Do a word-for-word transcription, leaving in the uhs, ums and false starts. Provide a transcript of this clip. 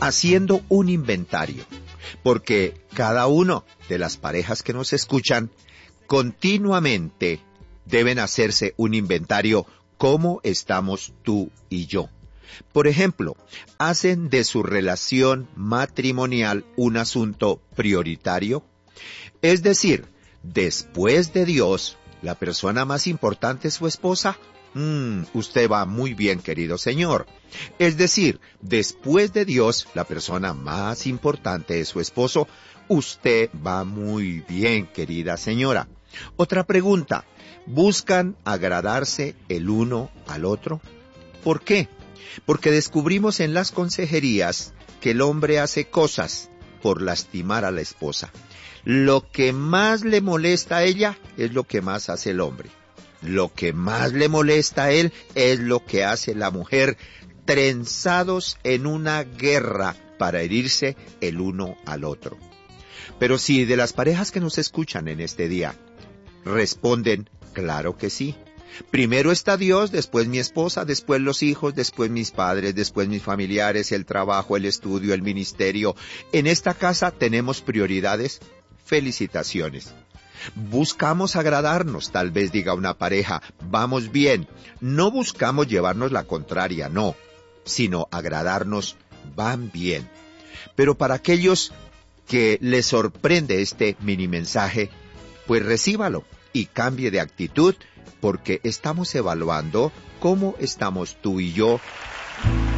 haciendo un inventario, porque cada uno de las parejas que nos escuchan continuamente deben hacerse un inventario. ¿Cómo estamos tú y yo? Por ejemplo, ¿hacen de su relación matrimonial un asunto prioritario? Es decir, después de Dios, ¿la persona más importante es su esposa? Mm, usted va muy bien, querido señor. Es decir, después de Dios, la persona más importante es su esposo. Usted va muy bien, querida señora. Otra pregunta. ¿Buscan agradarse el uno al otro? ¿Por qué? Porque descubrimos en las consejerías que el hombre hace cosas por lastimar a la esposa. Lo que más le molesta a ella es lo que más hace el hombre. Lo que más le molesta a él es lo que hace la mujer, trenzados en una guerra para herirse el uno al otro. Pero si de las parejas que nos escuchan en este día responden, claro que sí. Primero está Dios, después mi esposa, después los hijos, después mis padres, después mis familiares, el trabajo, el estudio, el ministerio. En esta casa tenemos prioridades. Felicitaciones. Buscamos agradarnos, tal vez diga una pareja, vamos bien. No buscamos llevarnos la contraria, no, sino agradarnos, van bien. Pero para aquellos que les sorprende este mini mensaje, pues recíbalo y cambie de actitud, porque estamos evaluando cómo estamos tú y yo